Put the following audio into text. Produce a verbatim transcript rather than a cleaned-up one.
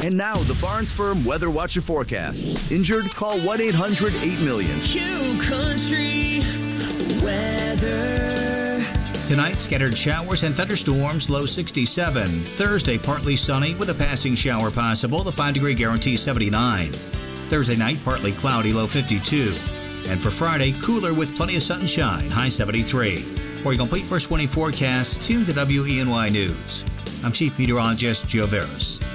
And now, the Barnes Firm Weather Watch and Forecast. Injured? Call one eight hundred eight million. Q Country Weather. Tonight, scattered showers and thunderstorms, low sixty-seven. Thursday, partly sunny with a passing shower possible, the five degree guarantee seventy-nine. Thursday night, partly cloudy, low fifty-two. And for Friday, cooler with plenty of sunshine, high seventy-three. For a complete first twenty forecast, tune to W E N Y News. I'm Chief Meteorologist Joe Veras.